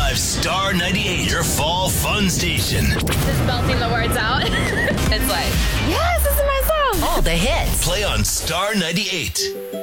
105 Star 98, your fall fun station. Just belting the words out. It's like, yes, this is my song. All the hits. Play on Star 98.